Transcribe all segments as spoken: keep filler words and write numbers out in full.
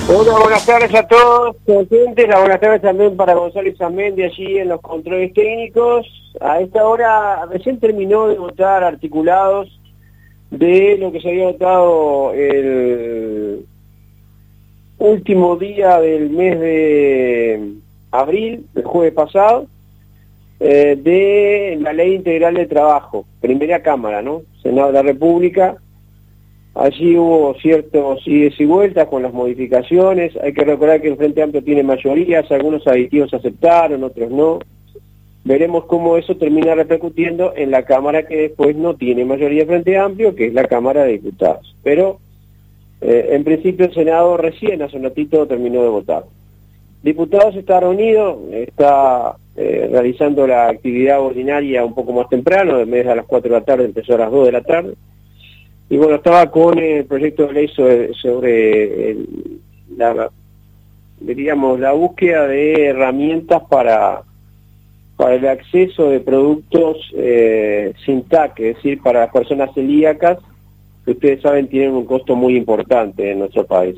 Hola, buenas tardes a todos, presentes, las buenas tardes también para Gonzalo Izamendi allí en los controles técnicos. A esta hora recién terminó de votar articulados de lo que se había votado el último día del mes de abril, el jueves pasado, eh, de la Ley Integral de Trabajo, primera Cámara, ¿no? Senado de la República. Allí hubo ciertos ides y vueltas con las modificaciones. Hay que recordar que el Frente Amplio tiene mayorías, algunos aditivos aceptaron, otros no. Veremos cómo eso termina repercutiendo en la Cámara que después no tiene mayoría de Frente Amplio, que es la Cámara de Diputados. Pero, eh, en principio, el Senado recién, hace un ratito, terminó de votar. Diputados está reunido, está eh, realizando la actividad ordinaria un poco más temprano, en vez de a las cuatro de la tarde, empezó a las dos de la tarde. Y bueno, estaba con el proyecto de ley sobre, sobre el, la, diríamos, la búsqueda de herramientas para, para el acceso de productos eh, sin T A C, es decir, para las personas celíacas, que ustedes saben tienen un costo muy importante en nuestro país.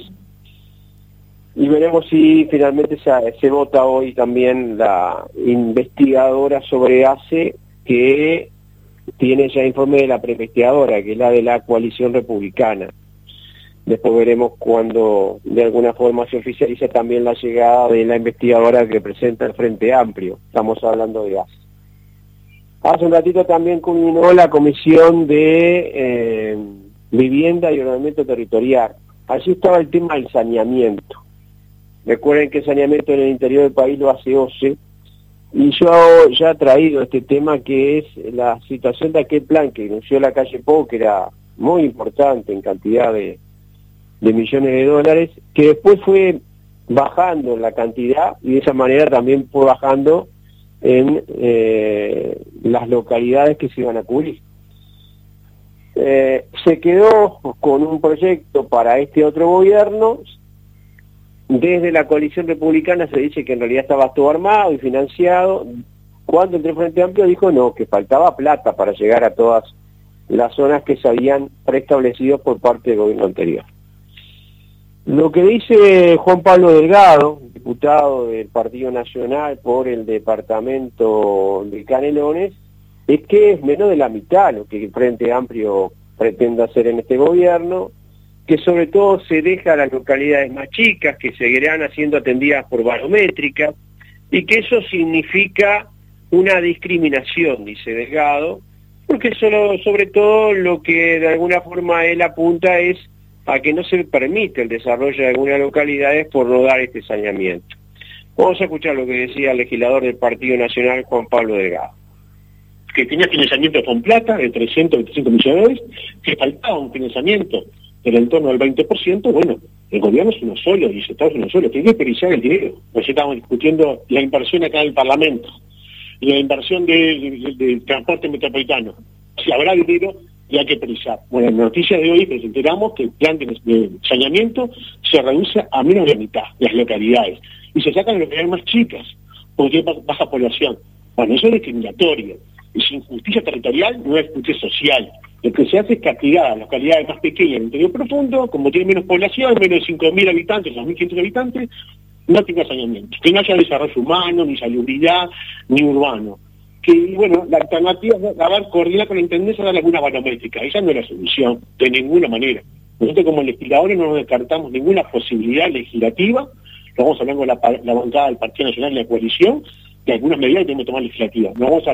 Y veremos si finalmente se, se vota hoy también la investigadora sobre A C E, que tiene ya informe de la preinvestigadora, que es la de la coalición republicana. Después veremos cuando de alguna forma se oficializa también la llegada de la investigadora que presenta el Frente Amplio. Estamos hablando de A C E. Hace un ratito también culminó la Comisión de eh, Vivienda y Ordenamiento Territorial. Allí estaba el tema del saneamiento. Recuerden que el saneamiento en el interior del país lo hace O C E, y yo ya he traído este tema, que es la situación de aquel plan que anunció la calle Pou, que era muy importante en cantidad de, de millones de dólares, que después fue bajando la cantidad y de esa manera también fue bajando en eh, las localidades que se iban a cubrir. Eh, se quedó con un proyecto para este otro gobierno. Desde la coalición republicana se dice que en realidad estaba todo armado y financiado. Cuando el Frente Amplio dijo no, que faltaba plata para llegar a todas las zonas que se habían preestablecido por parte del gobierno anterior. Lo que dice Juan Pablo Delgado, diputado del Partido Nacional por el departamento de Canelones, es que es menos de la mitad lo que el Frente Amplio pretende hacer en este gobierno, que sobre todo se deja a las localidades más chicas, que seguirán siendo atendidas por barométricas, y que eso significa una discriminación, dice Delgado, porque solo, sobre todo lo que de alguna forma él apunta es a que no se permite el desarrollo de algunas localidades por no dar este saneamiento. Vamos a escuchar lo que decía el legislador del Partido Nacional, Juan Pablo Delgado. Que tenía financiamiento con plata de trescientos veinticinco millones de dólares, que faltaba un financiamiento del entorno del veinte por ciento, bueno, el gobierno es uno solo, y Estados uno solo, tiene que periciar el dinero. Pues estamos discutiendo la inversión acá en el Parlamento, y la inversión del de, de transporte metropolitano. Si habrá dinero, y hay que periciar. Bueno, en la noticia de hoy nos enteramos que el plan de, de saneamiento se reduce a menos de la mitad de las localidades, y se sacan las localidades más chicas, porque hay baja población. Bueno, eso es discriminatorio. Es injusticia territorial, no es justicia social. Lo que se hace es castigar a las localidades más pequeñas del interior profundo, como tiene menos población, menos de cinco mil habitantes, dos mil quinientos habitantes, no tenga saneamiento, que no haya desarrollo humano, ni salubridad, ni urbano. Que, bueno, la alternativa es dar coordinar con la intendencia, dar alguna barométrica. Esa no es la solución, de ninguna manera. Nosotros como legisladores no nos descartamos ninguna posibilidad legislativa, lo vamos a hablar con la, la bancada del Partido Nacional y la coalición, de algunas medidas que tenemos que tomar legislativas. No vamos a